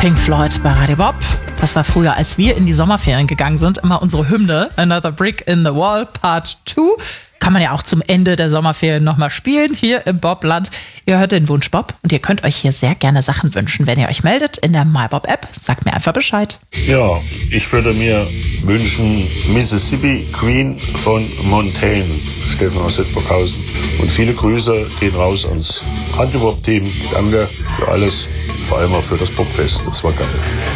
Pink Floyd bei Radio Bob. Das war früher, als wir in die Sommerferien gegangen sind, immer unsere Hymne Another Brick in the Wall Part 2. Kann man ja auch zum Ende der Sommerferien nochmal spielen, hier im Bobland. Ihr hört den Wunsch Bob und ihr könnt euch hier sehr gerne Sachen wünschen, wenn ihr euch meldet in der MyBob-App. Sagt mir einfach Bescheid. Ja, ich würde mir wünschen Mississippi Queen von Montaigne, Steffen aus Hildburghausen. Und viele Grüße gehen raus ans Radio Bob-Team. Danke für alles, vor allem auch für das Bobfest. Das war geil.